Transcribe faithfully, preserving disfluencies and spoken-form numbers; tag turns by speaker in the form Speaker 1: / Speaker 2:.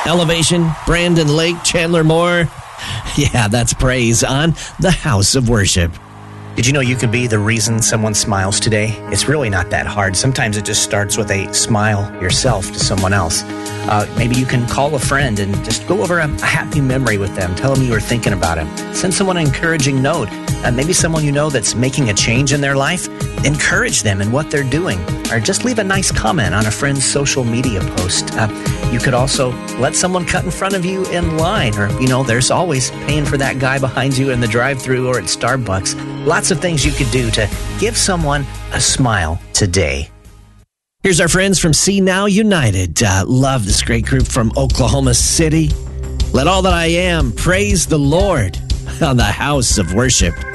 Speaker 1: Elevation, Brandon Lake, Chandler Moore. Yeah, that's praise on the House of Worship.
Speaker 2: Did you know you could be the reason someone smiles today? It's really not that hard. Sometimes it just starts with a smile yourself to someone else. Uh, maybe you can call a friend and just go over a, a happy memory with them. Tell them you were thinking about them. Send someone an encouraging note. Uh, maybe someone you know that's making a change in their life. Encourage them in what they're doing. Or just leave a nice comment on a friend's social media post. Uh, you could also let someone cut in front of you in line. Or, you know, there's always paying for that guy behind you in the drive-thru or at Starbucks. Lots of things you could do to give someone a smile today.
Speaker 1: Here's our friends from See Now United. Uh, love this great group from Oklahoma City. Let all that I am praise the Lord on the House of Worship.